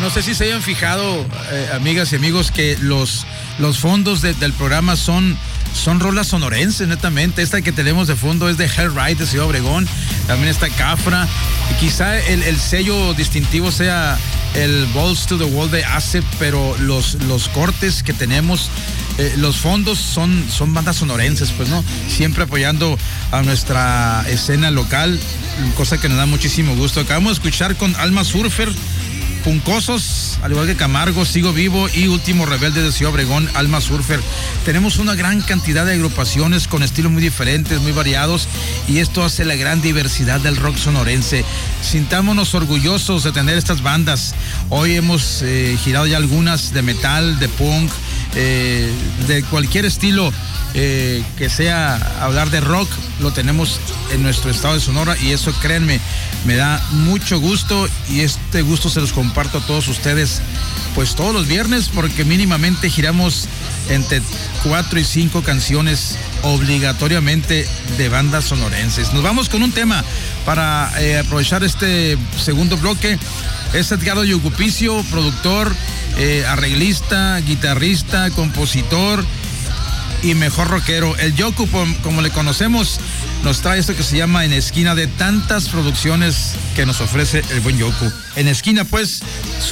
No sé si se hayan fijado, amigas y amigos, que los fondos del programa son rolas sonorenses, netamente. Esta que tenemos de fondo es de Hellride de Ciudad Obregón. También está Cafra. Y quizá el sello distintivo sea el Balls to the Wall de ACEP, pero los cortes que tenemos, los fondos son bandas sonorenses, pues, ¿no? Siempre apoyando a nuestra escena local, cosa que nos da muchísimo gusto. Acabamos de escuchar con Alma Surfer, Puncosos, al igual que Camargo, Sigo Vivo y Último Rebelde de Ciudad Obregón, Alma Surfer. Tenemos una gran cantidad de agrupaciones con estilos muy diferentes, muy variados, y esto hace la gran diversidad del rock sonorense. Sintámonos orgullosos de tener estas bandas. Hoy hemos girado ya algunas de metal, de punk, de cualquier estilo que sea. Hablar de rock lo tenemos en nuestro estado de Sonora, y eso, créanme, me da mucho gusto, y este gusto se los comparto a todos ustedes pues todos los viernes, porque mínimamente giramos entre 4 y 5 canciones obligatoriamente de bandas sonorenses. Nos vamos con un tema para aprovechar este segundo bloque. Es Edgardo Yucupicio, productor, arreglista, guitarrista, compositor y mejor rockero. El Yoku, como le conocemos, nos trae esto que se llama En Esquina, de tantas producciones que nos ofrece el buen Yoku. En Esquina, pues,